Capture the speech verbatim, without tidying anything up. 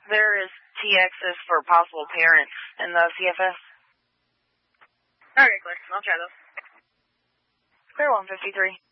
there is T Xs for possible parents in the C F S. Okay, clear. I'll try those. Clear one fifty-three.